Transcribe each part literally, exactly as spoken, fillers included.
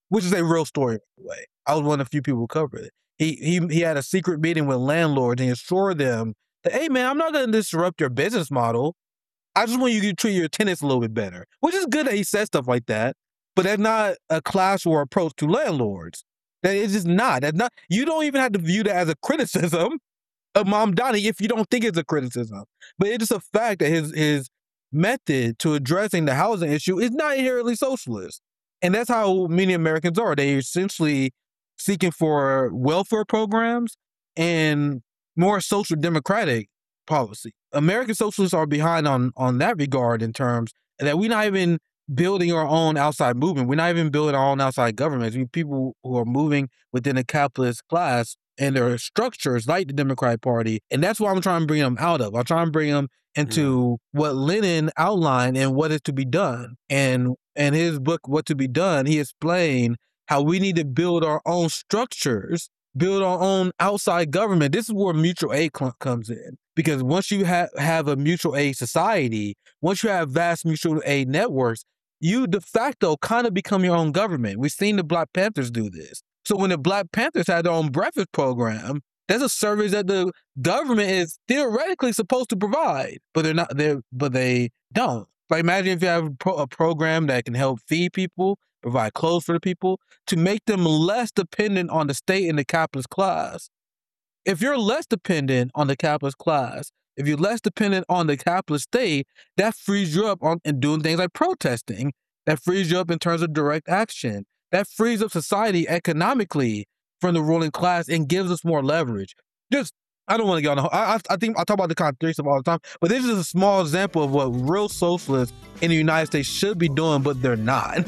which is a real story, by the way. I was one of the few people who covered it. He he he had a secret meeting with landlords and assured them that, hey man, I'm not going to disrupt your business model. I just want you to treat your tenants a little bit better, which is good that he said stuff like that, but that's not a class war approach to landlords. That is just not. That's not. You don't even have to view that as a criticism of Mamdani if you don't think it's a criticism. But it's just a fact that his his method to addressing the housing issue is not inherently socialist. And that's how many Americans are. They're essentially seeking for welfare programs and more social democratic policy. American socialists are behind on on that regard in terms that we're not even building our own outside movement. We're not even building our own outside governments. We people who are moving within the capitalist class and their structures like the Democratic Party. And that's what I'm trying to bring them out of. I'm trying to bring them into yeah. what Lenin outlined and what is to be done. And in his book, What to Be Done, he explained how we need to build our own structures, build our own outside government. This is where mutual aid cl- comes in. Because once you ha- have a mutual aid society, once you have vast mutual aid networks, you de facto kind of become your own government. We've seen the Black Panthers do this. So when the Black Panthers had their own breakfast program, that's a service that the government is theoretically supposed to provide, but they're not there, but they don't. Like imagine if you have a, pro- a program that can help feed people, provide clothes for the people, to make them less dependent on the state and the capitalist class. If you're less dependent on the capitalist class, if you're less dependent on the capitalist state, that frees you up on in doing things like protesting. That frees you up in terms of direct action. That frees up society economically from the ruling class and gives us more leverage. Just, I don't want to get on the whole, I, I think I talk about the contradiction all the time, but this is a small example of what real socialists in the United States should be doing, but they're not.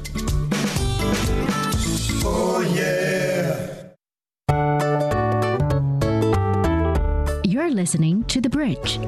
Oh, yeah. You're listening to The Bridge.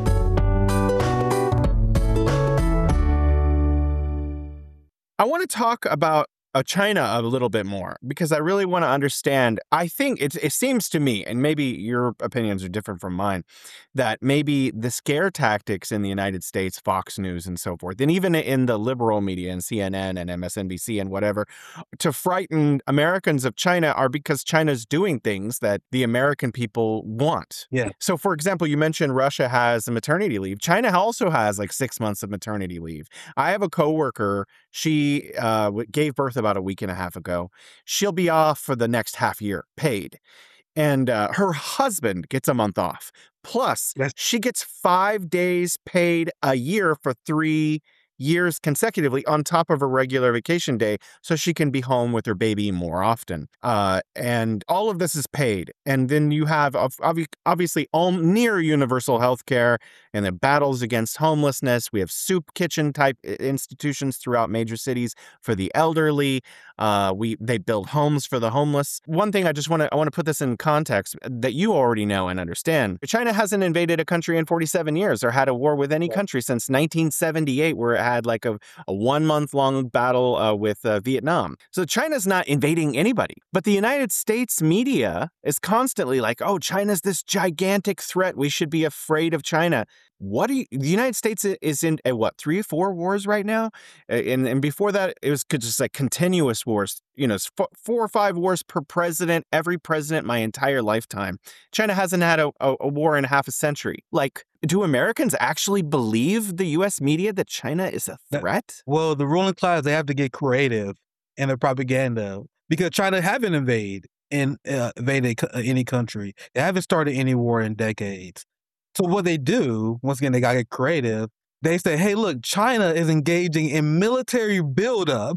I want to talk about uh, China a little bit more because I really want to understand. I think it, it seems to me, and maybe your opinions are different from mine, that maybe the scare tactics in the United States, Fox News and so forth, and even in the liberal media and C N N and M S N B C and whatever, to frighten Americans of China are because China's doing things that the American people want. Yeah. So, for example, you mentioned Russia has maternity leave. China also has like six months of maternity leave. I have a coworker. She uh, gave birth about a week and a half ago. She'll be off for the next half year, paid. And uh, her husband gets a month off. Plus, That's- she gets five days paid a year for three years consecutively on top of a regular vacation day so she can be home with her baby more often. Uh, and all of this is paid. And then you have ob- obviously um, near universal health care and the battles against homelessness. We have soup kitchen type institutions throughout major cities for the elderly. Uh, we they build homes for the homeless. One thing I just want to I want to put this in context that you already know and understand. China hasn't invaded a country in forty-seven years or had a war with any country since nineteen seventy-eight, where it had like a, a one month long battle uh, with uh, Vietnam. So China's not invading anybody. But the United States media is constantly like, oh, China's this gigantic threat. We should be afraid of China. What do you, the United States is in uh, what, three or four wars right now? And, and before that, it was just like continuous wars, you know, four or five wars per president, every president my entire lifetime. China hasn't had a, a, a war in half a century. Like, do Americans actually believe the U S media that China is a threat? Well, the ruling class, they have to get creative in their propaganda because China haven't invaded in uh, invaded any country. They haven't started any war in decades. So what they do, once again, they got to get creative. They say, hey, look, China is engaging in military buildup.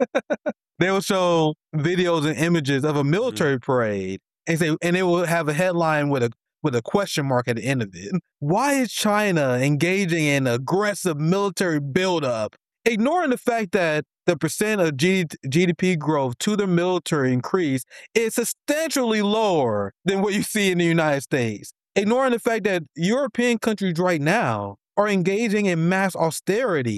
They will show videos and images of a military parade and say, and it will have a headline with a with a question mark at the end of it. Why is China engaging in aggressive military buildup, ignoring the fact that the percent of G D P growth to the military increase is substantially lower than what you see in the United States? Ignoring the fact that European countries right now are engaging in mass austerity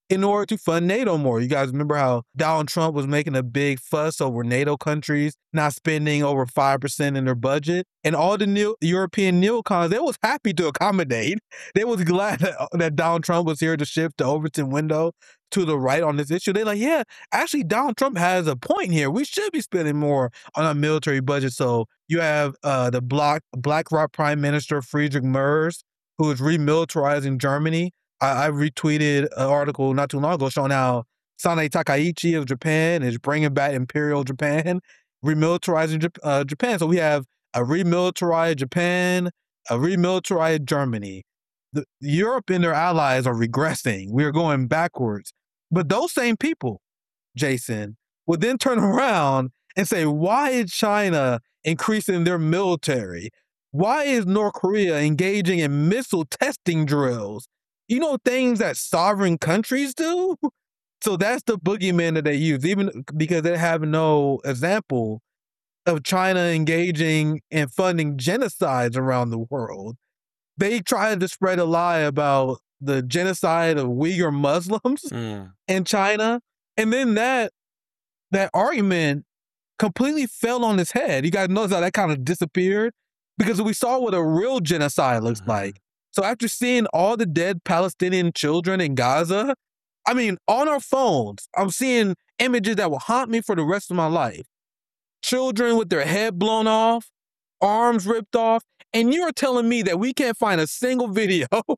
in order to fund NATO more. You guys remember how Donald Trump was making a big fuss over NATO countries not spending over five percent in their budget? And all the neo- European neocons, they was happy to accommodate. They was glad that, that Donald Trump was here to shift the Overton window to the right on this issue. They're like, yeah, actually, Donald Trump has a point here. We should be spending more on our military budget. So you have uh, the Black, BlackRock Prime Minister Friedrich Merz, who is remilitarizing Germany. I, I retweeted an article not too long ago showing how Sanae Takaichi of Japan is bringing back Imperial Japan, remilitarizing uh, Japan. So we have a remilitarized Japan, a remilitarized Germany. The, Europe and their allies are regressing. We are going backwards. But those same people, Jason, would then turn around and say, why is China increasing their military? Why is North Korea engaging in missile testing drills? You know, things that sovereign countries do? So that's the boogeyman that they use, even because they have no example of China engaging and funding genocides around the world. They tried to spread a lie about the genocide of Uyghur Muslims mm. in China. And then that that argument completely fell on its head. You guys notice how that kind of disappeared? Because we saw what a real genocide looks mm-hmm. like. So after seeing all the dead Palestinian children in Gaza, I mean, on our phones, I'm seeing images that will haunt me for the rest of my life. Children with their head blown off, arms ripped off, and you're telling me that we can't find a single video of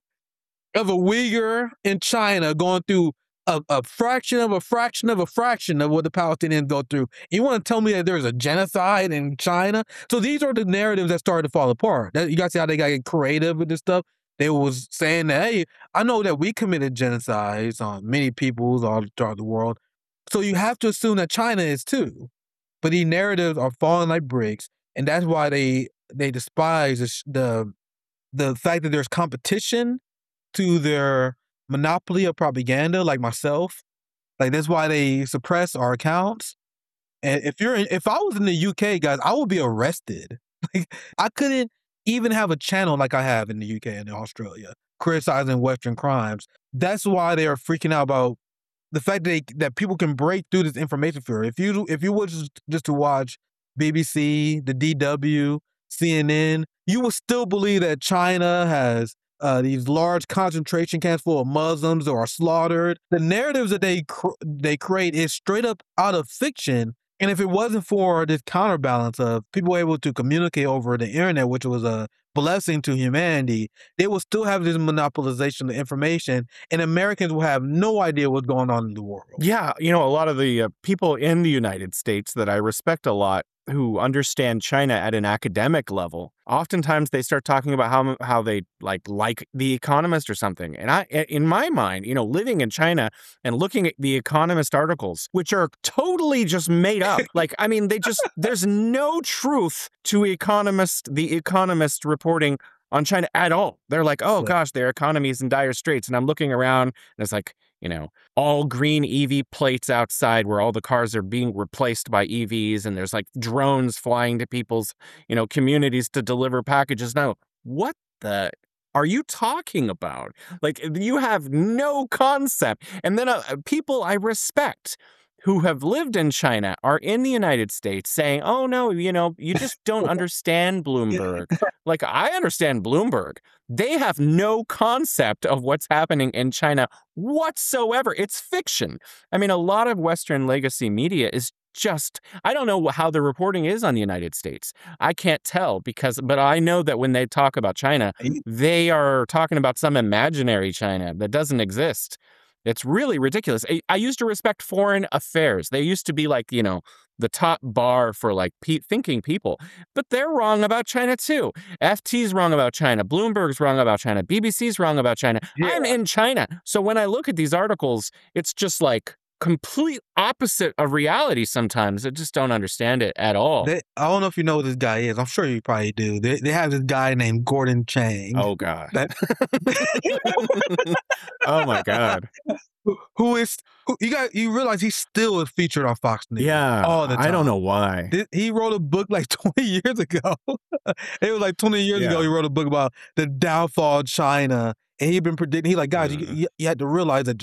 a Uyghur in China going through a, a fraction of a fraction of a fraction of what the Palestinians go through. You want to tell me that there's a genocide in China? So these are the narratives that started to fall apart. You guys see how they got to get creative with this stuff? They was saying that, hey, I know that we committed genocides on many peoples all throughout the world. So you have to assume that China is too. But these narratives are falling like bricks. And that's why they they despise the, the, the fact that there's competition to their monopoly of propaganda, like myself. Like, that's why they suppress our accounts. And if you're in, if I was in the U K, guys, I would be arrested. Like, I couldn't even have a channel like I have in the U K and in Australia, criticizing Western crimes. That's why they are freaking out about the fact that they, that people can break through this information flow. If you if you were just, just to watch B B C, the D W, C N N, you will still believe that China has uh, these large concentration camps full of Muslims or are slaughtered. The narratives that they cr- they create is straight up out of fiction. And if it wasn't for this counterbalance of people able to communicate over the internet, which was a blessing to humanity, they will still have this monopolization of information, and Americans will have no idea what's going on in the world. Yeah, you know, a lot of the uh, people in the United States that I respect a lot who understand China at an academic level, oftentimes they start talking about how how they like like The Economist or something. And I, in my mind, you know, living in China and looking at The Economist articles, which are totally just made up. Like, I mean, they just, there's no truth to Economist, The Economist reporting on China at all. They're like, oh gosh, their economy is in dire straits. And I'm looking around and it's like, you know, all green E V plates outside where all the cars are being replaced by E Vs. And there's like drones flying to people's, you know, communities to deliver packages. Now, what the are you talking about? Like, you have no concept. And then uh, people I respect who have lived in China are in the United States saying, oh, no, you know, you just don't understand Bloomberg. Like, I understand Bloomberg. They have no concept of what's happening in China whatsoever. It's fiction. I mean, a lot of Western legacy media is just, I don't know how the reporting is on the United States. I can't tell because, but I know that when they talk about China, they are talking about some imaginary China that doesn't exist. It's really ridiculous. I, I used to respect Foreign Affairs. They used to be like, you know, the top bar for like pe- thinking people. But they're wrong about China too. F T's wrong about China. Bloomberg's wrong about China. B B C's wrong about China. Yeah. I'm in China. So when I look at these articles, it's just like complete opposite of reality sometimes. I just don't understand it at all. They, I don't know if you know who this guy is. I'm sure you probably do. They, they have this guy named Gordon Chang. Oh, God. That... oh, my God. Who, who is, who, you got, you realize he still is featured on Fox News. Yeah. All the time. I don't know why. This, he wrote a book like twenty years ago. It was like twenty years yeah. ago he wrote a book about the downfall of China. And he'd been predicting, he like, guys, yeah. you, you, you had to realize that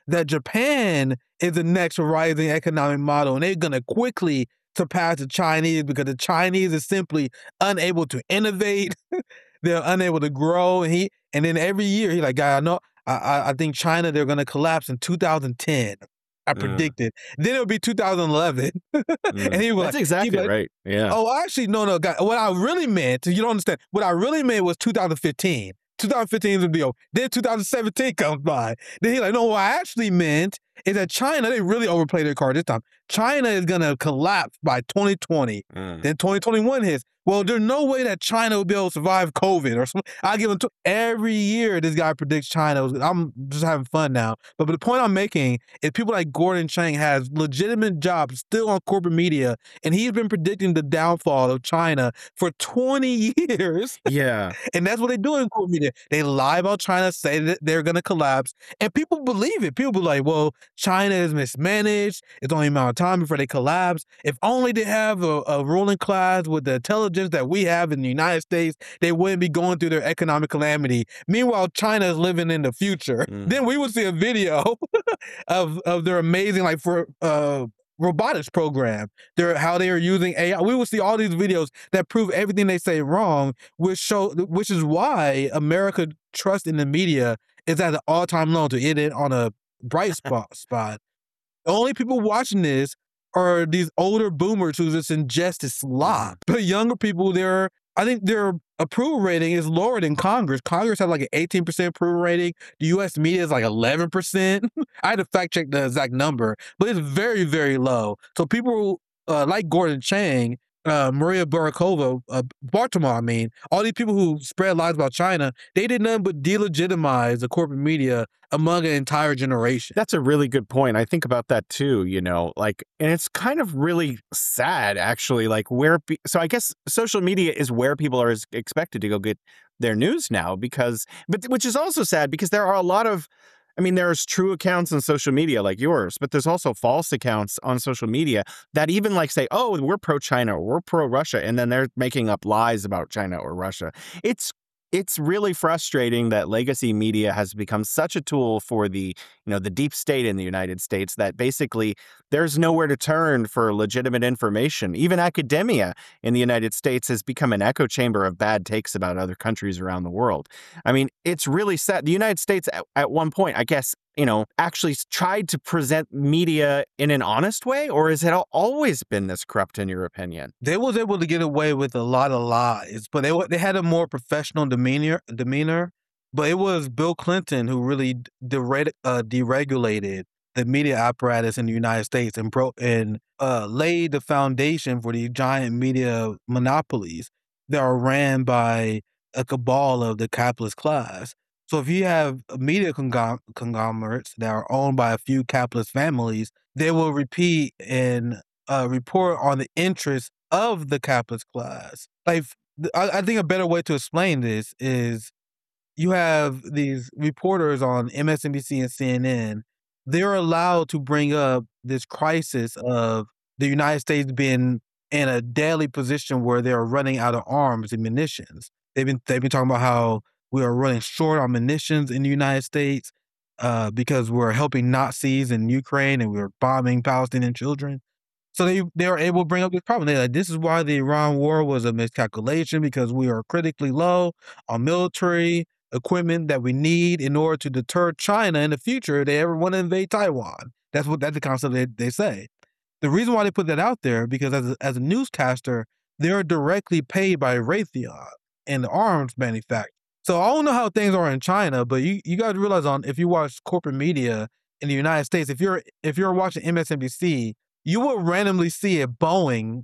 that Japan is the next rising economic model, and they're going to quickly surpass the Chinese because the Chinese is simply unable to innovate. They're unable to grow. And he and then every year he's like, "Guy, I know. I I, I think China they're going to collapse in two thousand ten. I Mm. predicted. Then it'll be two thousand eleven." And Mm. he was That's like, exactly he like, right. Yeah. "Oh, actually, no, no, guy. What I really meant, you don't understand. What I really meant was two thousand fifteen. two thousand fifteen would be over. Then two thousand seventeen comes by. Then he's like, no, what I actually meant is that China, they really overplayed their card this time. China is going to collapse by twenty twenty. Mm. Then twenty twenty-one hits. Well, there's no way that China will be able to survive COVID or something. I give him to every year. This guy predicts China. I'm just having fun now. But, but the point I'm making is people like Gordon Chang has legitimate jobs still on corporate media, and he's been predicting the downfall of China for twenty years. Yeah. And that's what they do in corporate media. They lie about China, say that they're going to collapse, and people believe it. People be like, well, China is mismanaged. It's only a matter of time before they collapse. If only they have a, a ruling class with the intelligence that we have in the United States, they wouldn't be going through their economic calamity. Meanwhile, China is living in the future. Mm. Then we would see a video of, of their amazing, like, for uh, robotics program. They're how they are using A I. We will see all these videos that prove everything they say wrong, which show, which is why America trust in the media is at an all-time low to it on a bright spot. spot. The only people watching this are these older boomers who just ingest this slop. But younger people, they're, I think their approval rating is lower than Congress. Congress has like an eighteen percent approval rating. The U S media is like eleven percent. I had to fact check the exact number, but it's very, very low. So people uh, like Gordon Chang, uh, Maria Barakova, uh, Baltimore, I mean, all these people who spread lies about China, they did nothing but delegitimize the corporate media among an entire generation. That's a really good point. I think about that too, you know, like, and it's kind of really sad, actually, like where, pe- so I guess social media is where people are expected to go get their news now because, but which is also sad because there are a lot of, I mean, there's true accounts on social media like yours, but there's also false accounts on social media that even like say, oh, we're pro-China or we're pro-Russia, and then they're making up lies about China or Russia. It's It's really frustrating that legacy media has become such a tool for the, you know, the deep state in the United States that basically there's nowhere to turn for legitimate information. Even academia in the United States has become an echo chamber of bad takes about other countries around the world. I mean, it's really sad. The United States at, at one point, I guess, you know, actually tried to present media in an honest way, or has it always been this corrupt in your opinion? They was able to get away with a lot of lies, but they wa- they had a more professional demeanor. Demeanor, but it was Bill Clinton who really dere- uh, deregulated the media apparatus in the United States and pro- and uh, laid the foundation for these giant media monopolies that are ran by a cabal of the capitalist class. So if you have media congom- conglomerates that are owned by a few capitalist families, they will repeat and uh, report on the interests of the capitalist class. Like, th- I, I think a better way to explain this is you have these reporters on M S N B C and C N N. They're allowed to bring up this crisis of the United States being in a deadly position where they're running out of arms and munitions. They've been they've been talking about how we are running short on munitions in the United States uh, because we're helping Nazis in Ukraine and we're bombing Palestinian children. So they they are able to bring up this problem. They're like, this is why the Iran war was a miscalculation because we are critically low on military equipment that we need in order to deter China in the future if they ever want to invade Taiwan. That's what that's the concept they, they say. The reason why they put that out there because as a, as a newscaster, they're directly paid by Raytheon and the arms manufacturer. So I don't know how things are in China, but you, you got to realize on if you watch corporate media in the United States, if you're if you're watching M S N B C, you will randomly see a Boeing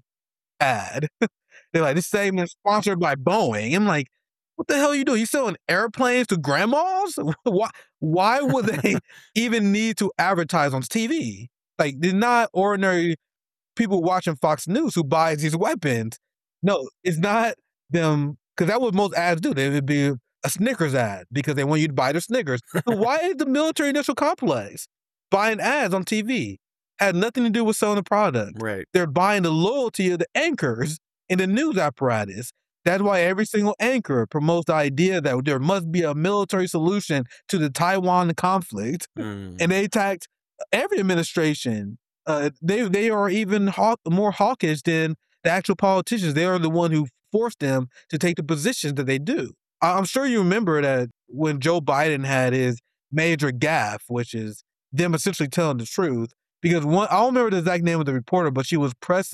ad. They're like, this segment is sponsored by Boeing. I'm like, what the hell are you doing? You selling airplanes to grandmas? Why why would they even need to advertise on T V? Like, they're not ordinary people watching Fox News who buys these weapons. No, it's not them, because that's what most ads do. They would be a Snickers ad because they want you to buy their Snickers. So why is the military industrial complex buying ads on T V? Had nothing to do with selling the product. Right. They're buying the loyalty of the anchors in the news apparatus. That's why every single anchor promotes the idea that there must be a military solution to the Taiwan conflict. Mm. And they attacked every administration. Uh, they they are even hawk, more hawkish than the actual politicians. They are the one who forced them to take the positions that they do. I'm sure you remember that when Joe Biden had his major gaffe, which is them essentially telling the truth, because one, I don't remember the exact name of the reporter, but she was pressing